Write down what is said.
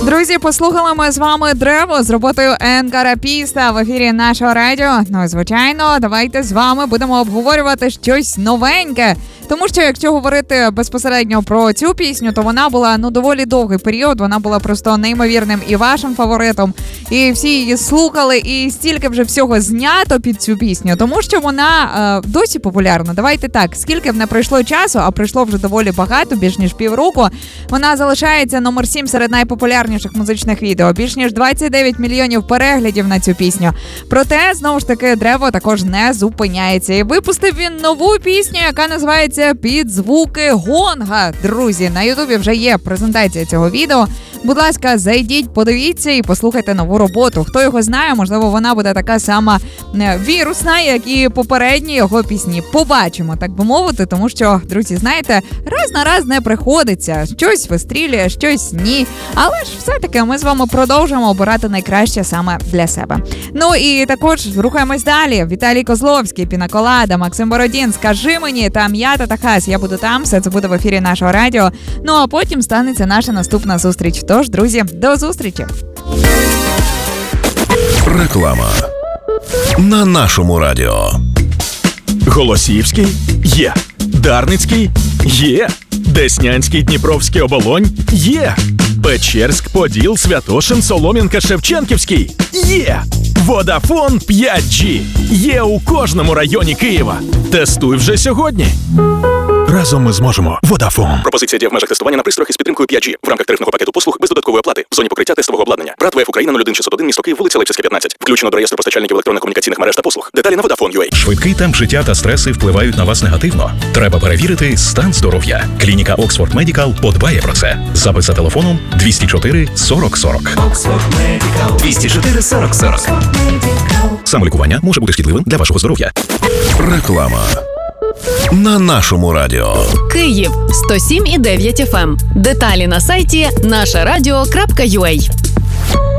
Друзі, послухали ми з вами «Древо» з роботою Енкарапіста в ефірі нашого радіо. Ну, звичайно, давайте з вами будемо обговорювати щось новеньке. Тому що, якщо говорити безпосередньо про цю пісню, то вона була, доволі довгий період, вона була просто неймовірним і вашим фаворитом. І всі її слухали, і стільки вже всього знято під цю пісню, тому що вона досі популярна. Давайте так, скільки б не пройшло часу, а пройшло вже доволі багато, більш ніж півроку, вона залишається номер 7 серед найпопулярніших музичних відео. Більш ніж 29 мільйонів переглядів на цю пісню. Проте, знову ж таки, «Древо» також не зупиняється. І випустив він нову пісню, яка називається «Під звуки гонга». Друзі, на Ютубі вже є презентація цього відео. Будь ласка, зайдіть, подивіться і послухайте нову роботу. Хто його знає, можливо, вона буде така сама вірусна, як і попередні його пісні. Побачимо, так би мовити, тому що, друзі, знаєте, раз на раз не приходиться. Щось вистрілює, щось ні. Але ж все-таки ми з вами продовжуємо обирати найкраще саме для себе. Ну і також рухаємось далі. Віталій Козловський, Пінаколада, Максим Бородін, «Скажи мені», там «Я» та Хас. Я буду там, все це буде в ефірі нашого радіо. Ну а потім станеться наша наступна зустріч. Тож, друзі, до зустрічі! Реклама на нашому радіо. Голосіївський? Є. Дарницький? Є. Деснянський, Дніпровський, Оболонь? Є. Печерськ, Поділ, Святошин, Солом'янка, Шевченківський? Є. Водафон 5G. Є у кожному районі Києва. Тестуй вже сьогодні. Разом ми зможемо. Водафон. Пропозиція діє в межах тестування на пристроях із підтримкою 5G. В рамках тарифного пакету послуг без додаткової оплати. В зоні покриття тестового обладнання. БРАТ ВФ Україна 01601, місто Київ, вулиця Левчевська, 15. Включено до реєстру постачальників електронно-комунікаційних мереж та послуг. Деталі на Vodafone.ua. Швидкий темп життя та стреси впливають на вас негативно. Треба перевірити стан здоров'я. Клініка Oxford Medical подбає про це. Запис за телефоном 204 40 40. 204 40 40. Самолікування може бути шкідливим для вашого здоров'я. Реклама на нашому радіо. Київ 107,9 FM. Деталі на сайті нашарадіо.ua.